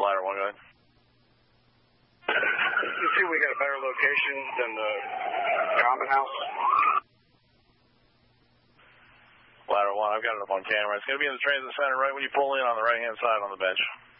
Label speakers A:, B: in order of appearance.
A: Ladder 1, go ahead.
B: You see we got a better location than the common house?
A: Ladder 1, I've got it up on camera. It's going to be in the transit center right when you pull in on the right-hand side on the bench.